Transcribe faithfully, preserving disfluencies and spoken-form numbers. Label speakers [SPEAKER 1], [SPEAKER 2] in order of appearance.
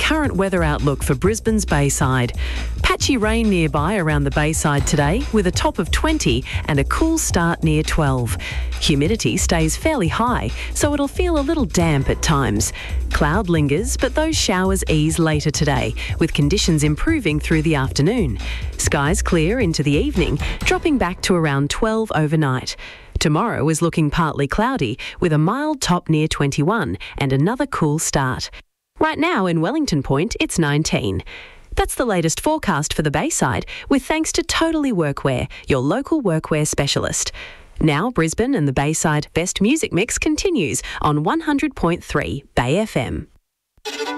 [SPEAKER 1] current weather outlook for Brisbane's Bayside. Patchy rain nearby around the Bayside today with a top of twenty and a cool start near twelve. Humidity stays fairly high, so it'll feel a little damp at times. Cloud lingers, but those showers ease later today, with conditions improving through the afternoon. Skies clear into the evening, dropping back to around twelve overnight. Tomorrow is looking partly cloudy, with a mild top near twenty-one and another cool start. Right now in Wellington Point, it's nineteen. That's the latest forecast for the Bayside, with thanks to Totally Workwear, your local workwear specialist. Now Brisbane and the Bayside Best Music Mix continues on one hundred point three Bay F M.